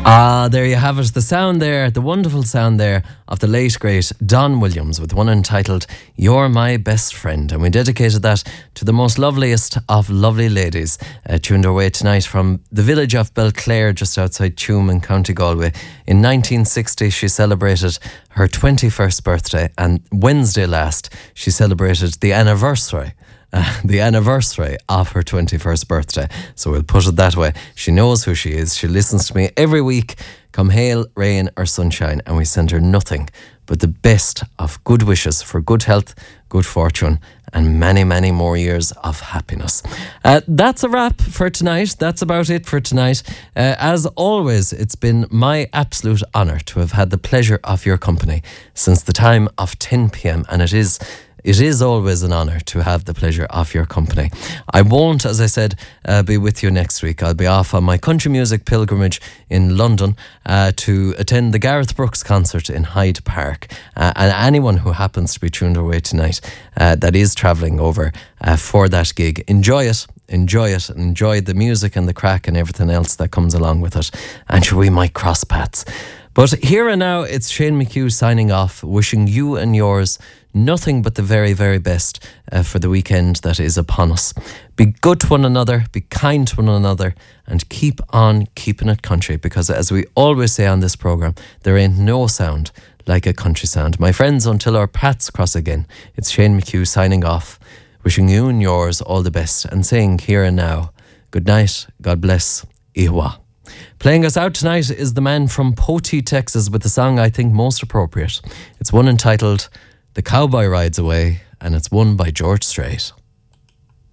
Ah, there you have it. The sound there, the wonderful sound there of the late, great Don Williams with one entitled You're My Best Friend. And we dedicated that to the most loveliest of lovely ladies, tuned our way tonight from the village of Belclare, just outside Tuam in County Galway. In 1960, she celebrated her 21st birthday, and Wednesday last, she celebrated the anniversary of her 21st birthday. So we'll put it that way. She knows who she is. She listens to me every week, come hail, rain or sunshine, and we send her nothing but the best of good wishes for good health, good fortune, and many, many more years of happiness. That's a wrap for tonight. That's about it for tonight. As always, it's been my absolute honour to have had the pleasure of your company since the time of 10 p.m. and it is always an honour to have the pleasure of your company. I won't, as I said, be with you next week. I'll be off on my country music pilgrimage in London to attend the Gareth Brooks concert in Hyde Park. And anyone who happens to be tuned away tonight that is travelling over for that gig, enjoy it, and enjoy the music and the crack and everything else that comes along with it. And sure, we might cross paths. But here and now, it's Shane McHugh signing off, wishing you and yours nothing but the very, very best for the weekend that is upon us. Be good to one another, be kind to one another, and keep on keeping it country, because as we always say on this programme, there ain't no sound like a country sound. My friends, until our paths cross again, it's Shane McHugh signing off, wishing you and yours all the best, and saying here and now, good night, God bless, Iwa. Playing us out tonight is the man from Potee, Texas, with the song I think most appropriate. It's one entitled The Cowboy Rides Away, and it's one by George Strait.